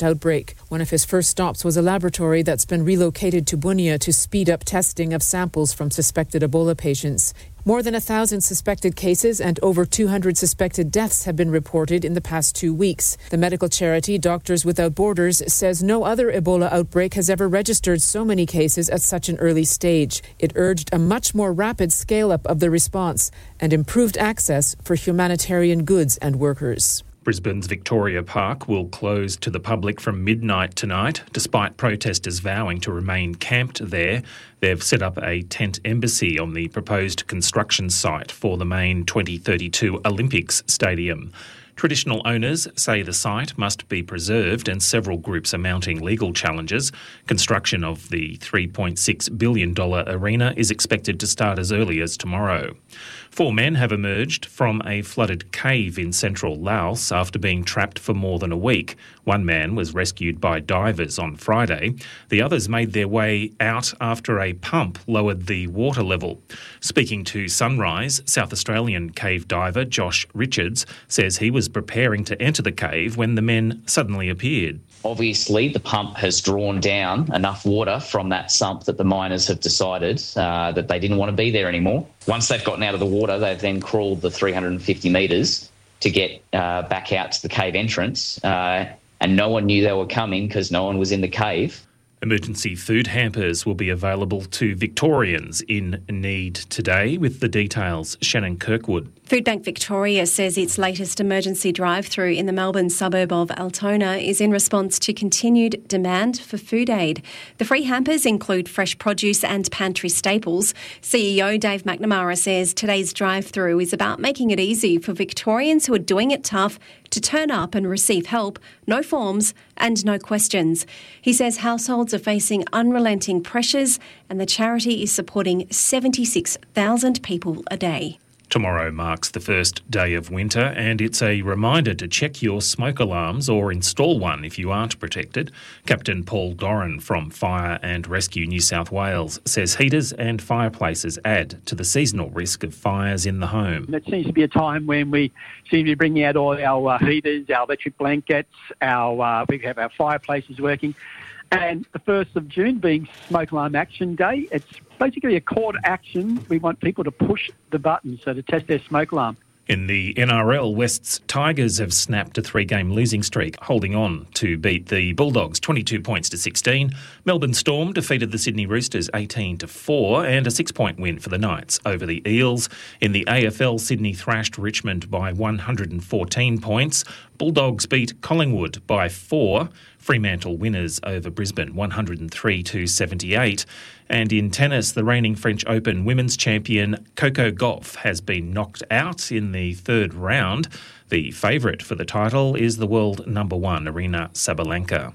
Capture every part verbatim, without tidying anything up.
outbreak. One of his first stops was a laboratory that's been relocated to Bunia to speed up testing of samples from suspected Ebola patients. More than a thousand suspected cases and over two hundred suspected deaths have been reported in the past two weeks. The medical charity Doctors Without Borders says no other Ebola outbreak has ever registered so many cases at such an early stage. It urged a much more rapid scale-up of the response and improved access for humanitarian goods and workers. Brisbane's Victoria Park will close to the public from midnight tonight, despite protesters vowing to remain camped there. They've set up a tent embassy on the proposed construction site for the main twenty thirty-two Olympics stadium. Traditional owners say the site must be preserved and several groups are mounting legal challenges. Construction of the three point six billion dollars arena is expected to start as early as tomorrow. Four men have emerged from a flooded cave in central Laos after being trapped for more than a week. One man was rescued by divers on Friday. The others made their way out after a pump lowered the water level. Speaking to Sunrise, South Australian cave diver Josh Richards says he was preparing to enter the cave when the men suddenly appeared. Obviously, the pump has drawn down enough water from that sump that the miners have decided uh, that they didn't want to be there anymore. Once they've gotten out of the water, they've then crawled the three hundred fifty metres to get uh, back out to the cave entrance, uh, and no one knew they were coming because no one was in the cave. Emergency food hampers will be available to Victorians in need today. With the details, Shannon Kirkwood. Foodbank Victoria says its latest emergency drive-through in the Melbourne suburb of Altona is in response to continued demand for food aid. The free hampers include fresh produce and pantry staples. C E O Dave McNamara says today's drive-through is about making it easy for Victorians who are doing it tough to turn up and receive help, no forms and no questions. He says households are facing unrelenting pressures and the charity is supporting seventy-six thousand people a day. Tomorrow marks the first day of winter and it's a reminder to check your smoke alarms or install one if you aren't protected. Captain Paul Doran from Fire and Rescue New South Wales says heaters and fireplaces add to the seasonal risk of fires in the home. It seems to be a time when we seem to be bringing out all our uh, heaters, our electric blankets, our uh, we have our fireplaces working. And the first of June being Smoke Alarm Action Day, it's basically a call to action. We want people to push the button, so to test their smoke alarm. In the N R L, West's Tigers have snapped a three-game losing streak, holding on to beat the Bulldogs twenty-two points to sixteen. Melbourne Storm defeated the Sydney Roosters eighteen to four and a six-point win for the Knights over the Eels. In the A F L, Sydney thrashed Richmond by one hundred fourteen points. Bulldogs beat Collingwood by four. Fremantle winners over Brisbane one hundred three to seventy-eight. And in tennis, the reigning French Open women's champion Coco Gauff has been knocked out in the third round. The favourite for the title is the world number one, Aryna Sabalenka.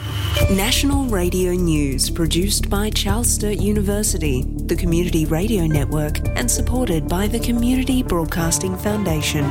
National Radio News, produced by Charles Sturt University, the Community Radio Network, and supported by the Community Broadcasting Foundation.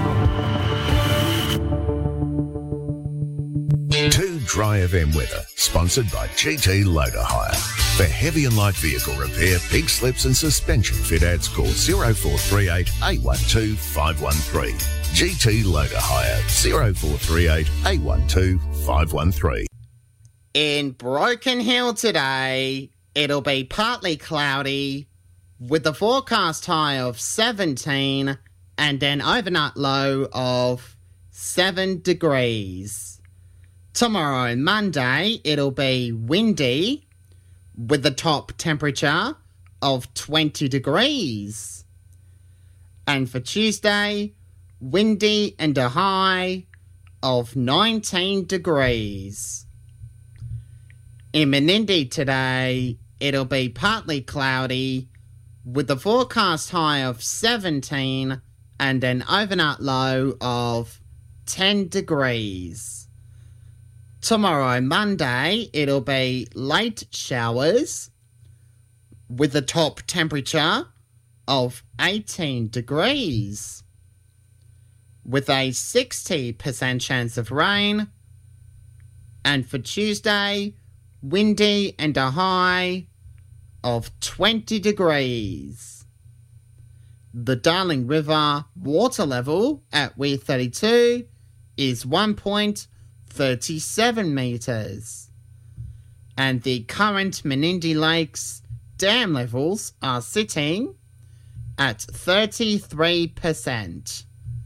Two Dry F M weather, sponsored by G T Loader Hire. For heavy and light vehicle repair, pig slips and suspension fit outs, call zero four three eight, eight one two, five one three. G T Loader Hire, zero four three eight, eight one two, five one three. In Broken Hill today, it'll be partly cloudy with a forecast high of seventeen and an overnight low of seven degrees. Tomorrow, Monday, it'll be windy with the top temperature of twenty degrees. And for Tuesday, windy and a high of nineteen degrees. In Menindee today, it'll be partly cloudy with a forecast high of seventeen and an overnight low of ten degrees. Tomorrow, Monday, it'll be late showers with a top temperature of eighteen degrees with a sixty percent chance of rain. And for Tuesday, windy and a high of twenty degrees. The Darling River water level at Weir thirty-two is one point thirty-seven metres. And the current Menindee Lakes dam levels are sitting at thirty-three percent.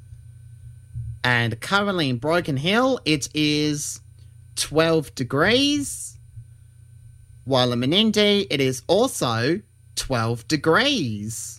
And currently in Broken Hill, it is twelve degrees, while in Menindee, it is also twelve degrees.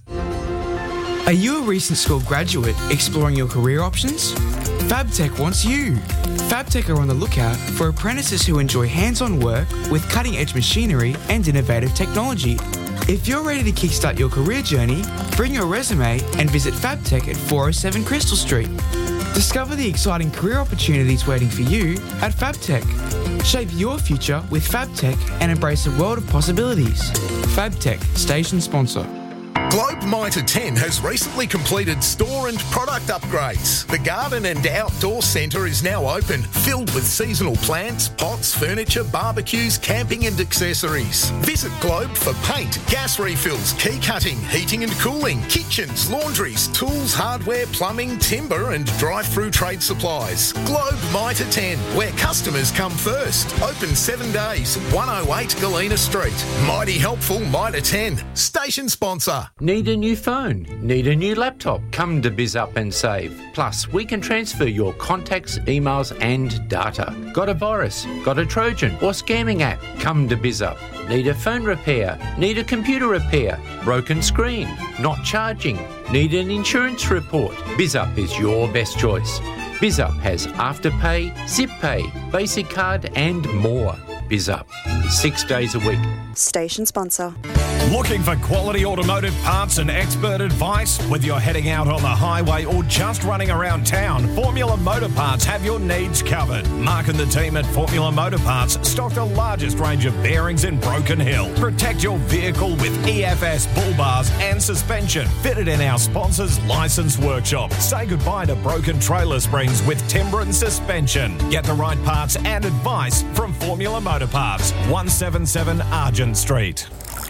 Are you a recent school graduate exploring your career options? FabTech wants you. FabTech are on the lookout for apprentices who enjoy hands-on work with cutting-edge machinery and innovative technology. If you're ready to kickstart your career journey, bring your resume and visit FabTech at four oh seven Crystal Street. Discover the exciting career opportunities waiting for you at FabTech. Shape your future with FabTech and embrace a world of possibilities. FabTech, station sponsor. Globe Mitre ten has recently completed store and product upgrades. The garden and outdoor centre is now open, filled with seasonal plants, pots, furniture, barbecues, camping and accessories. Visit Globe for paint, gas refills, key cutting, heating and cooling, kitchens, laundries, tools, hardware, plumbing, timber and drive-through trade supplies. Globe Mitre ten, where customers come first. Open seven days, one oh eight Galena Street. Mighty helpful Mitre ten, station sponsor. Need a new phone? Need a new laptop? Come to BizUp and save. Plus, we can transfer your contacts, emails and data. Got a virus? Got a Trojan or scamming app? Come to BizUp. Need a phone repair? Need a computer repair? Broken screen? Not charging? Need an insurance report? BizUp is your best choice. BizUp has Afterpay, ZipPay, Basic Card and more. BizUp, six days a week. Station sponsor. Looking for quality automotive parts and expert advice? Whether you're heading out on the highway or just running around town, Formula Motor Parts have your needs covered. Mark and the team at Formula Motor Parts stock the largest range of bearings in Broken Hill. Protect your vehicle with E F S bull bars and suspension fitted in our sponsor's licensed workshop. Say goodbye to broken trailer springs with Timbren suspension. Get the right parts and advice from Formula Motor Parts, one seventy-seven Argent Street.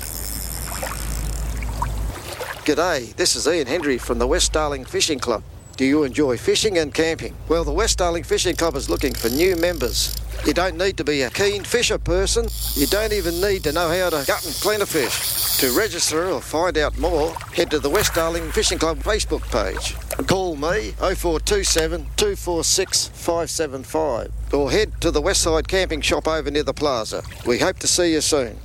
G'day, this is Ian Hendry from the West Darling Fishing Club. Do you enjoy fishing and camping? Well, the West Darling Fishing Club is looking for new members. You don't need to be a keen fisher person. You don't even need to know how to gut and clean a fish. To register or find out more, head to the West Darling Fishing Club Facebook page. Call me oh four two seven, two four six, five seven five or head to the Westside Camping Shop over near the plaza. We hope to see you soon.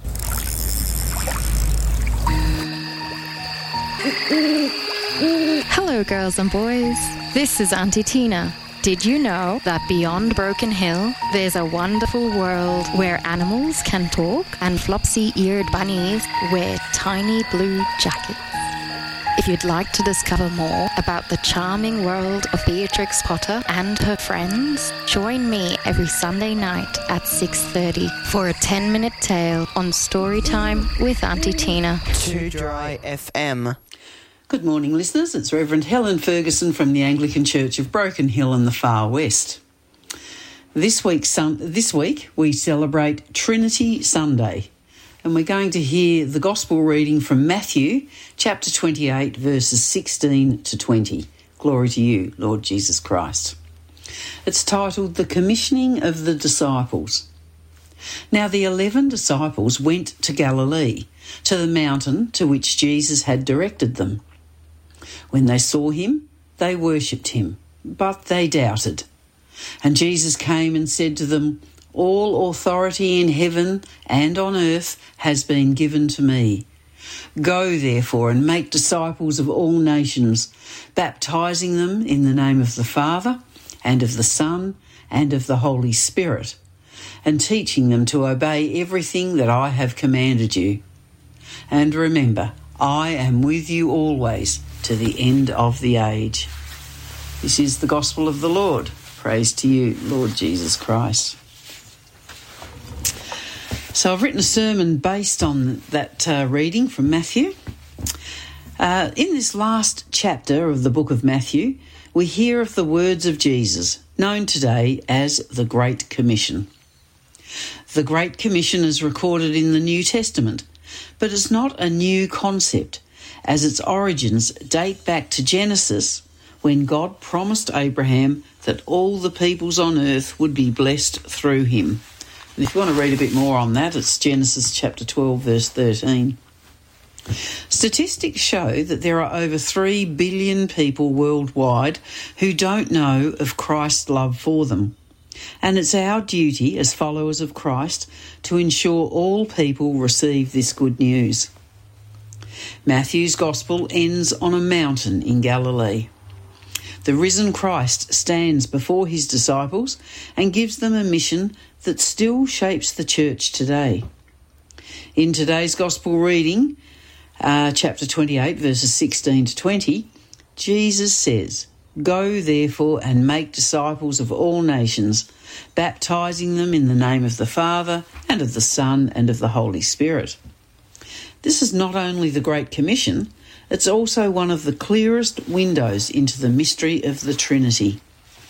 Hello, girls and boys. This is Auntie Tina. Did you know that beyond Broken Hill, there's a wonderful world where animals can talk and flopsy-eared bunnies wear tiny blue jackets? If you'd like to discover more about the charming world of Beatrix Potter and her friends, join me every Sunday night at six thirty for a ten-minute tale on Storytime with Auntie Tina. Too Dry F M. Good morning, listeners. It's Reverend Helen Ferguson from the Anglican Church of Broken Hill in the Far West. This week, this week we celebrate Trinity Sunday, and we're going to hear the Gospel reading from Matthew, chapter twenty-eight, verses sixteen to twenty. Glory to you, Lord Jesus Christ. It's titled The Commissioning of the Disciples. Now the eleven disciples went to Galilee, to the mountain to which Jesus had directed them. When they saw him, they worshipped him, but they doubted. And Jesus came and said to them, All authority in heaven and on earth has been given to me. Go, therefore, and make disciples of all nations, baptizing them in the name of the Father and of the Son and of the Holy Spirit, and teaching them to obey everything that I have commanded you. And remember, I am with you always to the end of the age. This is the gospel of the Lord. Praise to you, Lord Jesus Christ. So I've written a sermon based on that uh, reading from Matthew. Uh, in this last chapter of the book of Matthew, we hear of the words of Jesus, known today as the Great Commission. The Great Commission is recorded in the New Testament, but it's not a new concept, as its origins date back to Genesis, when God promised Abraham that all the peoples on earth would be blessed through him. And if you want to read a bit more on that, it's Genesis chapter twelve, verse thirteen. Statistics show that there are over three billion people worldwide who don't know of Christ's love for them. And it's our duty as followers of Christ to ensure all people receive this good news. Matthew's Gospel ends on a mountain in Galilee. The risen Christ stands before his disciples and gives them a mission that still shapes the church today. In today's Gospel reading, uh, chapter twenty-eight, verses sixteen to twenty, Jesus says, "Go therefore and make disciples of all nations, baptizing them in the name of the Father and of the Son and of the Holy Spirit." This is not only the Great Commission, it's also one of the clearest windows into the mystery of the Trinity.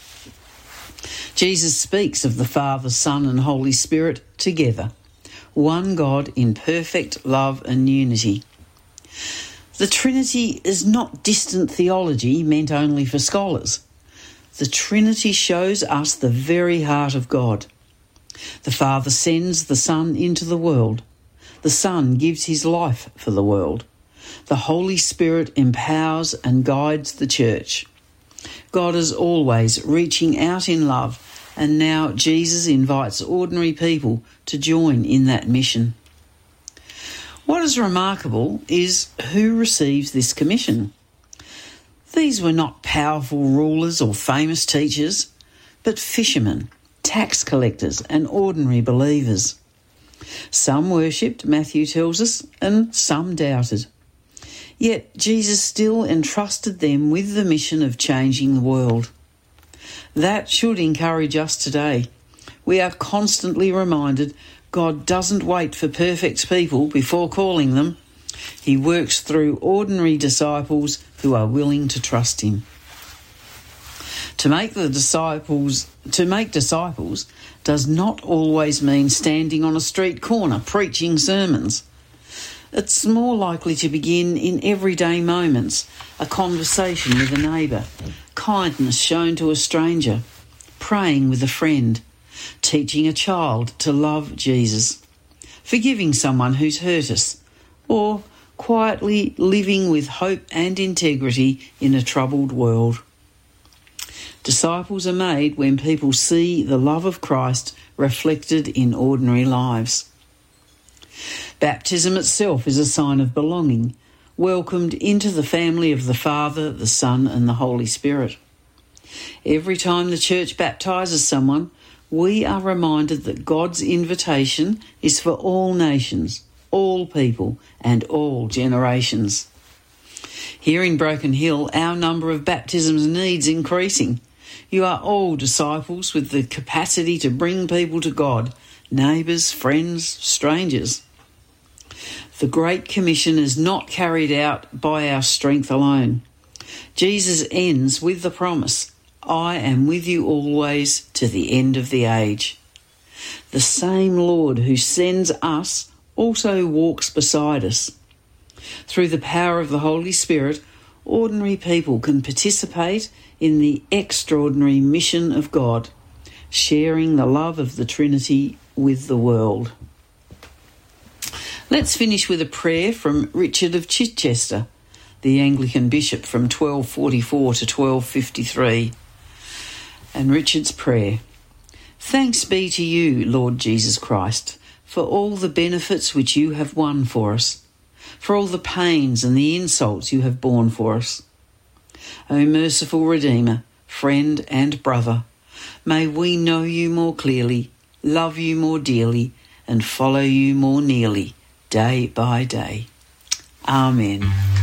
Jesus speaks of the Father, Son and Holy Spirit together, one God in perfect love and unity. The Trinity is not distant theology meant only for scholars. The Trinity shows us the very heart of God. The Father sends the Son into the world. The Son gives his life for the world. The Holy Spirit empowers and guides the church. God is always reaching out in love, and now Jesus invites ordinary people to join in that mission. What is remarkable is who receives this commission. These were not powerful rulers or famous teachers, but fishermen, tax collectors and ordinary believers. Some worshipped, Matthew tells us, and some doubted. Yet Jesus still entrusted them with the mission of changing the world. That should encourage us today. We are constantly reminded God doesn't wait for perfect people before calling them. He works through ordinary disciples who are willing to trust him. To make the disciples, to make disciples does not always mean standing on a street corner preaching sermons. It's more likely to begin in everyday moments, a conversation with a neighbour, kindness shown to a stranger, praying with a friend, teaching a child to love Jesus, forgiving someone who's hurt us, or quietly living with hope and integrity in a troubled world. Disciples are made when people see the love of Christ reflected in ordinary lives. Baptism itself is a sign of belonging, welcomed into the family of the Father, the Son and the Holy Spirit. Every time the church baptises someone, we are reminded that God's invitation is for all nations, all people and all generations. Here in Broken Hill, our number of baptisms needs increasing. You are all disciples with the capacity to bring people to God, neighbours, friends, strangers. The Great Commission is not carried out by our strength alone. Jesus ends with the promise, "I am with you always to the end of the age." The same Lord who sends us also walks beside us. Through the power of the Holy Spirit, ordinary people can participate in the extraordinary mission of God, sharing the love of the Trinity with the world. Let's finish with a prayer from Richard of Chichester, the Anglican bishop from twelve forty-four to twelve fifty-three. And Richard's prayer: "Thanks be to you, Lord Jesus Christ, for all the benefits which you have won for us, for all the pains and the insults you have borne for us. O merciful Redeemer, friend and brother, may we know you more clearly, love you more dearly, and follow you more nearly, day by day. Amen."